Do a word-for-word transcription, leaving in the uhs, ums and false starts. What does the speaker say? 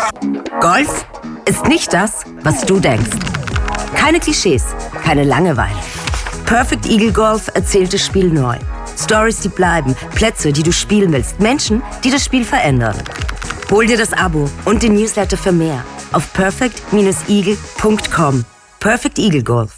Golf ist nicht das, was du denkst. Keine Klischees, keine Langeweile. Perfect Eagle Golf erzählt das Spiel neu. Stories, die bleiben, Plätze, die du spielen willst, Menschen, die das Spiel verändern. Hol dir das Abo und den Newsletter für mehr auf perfect eagle punkt com. Perfect Eagle Golf.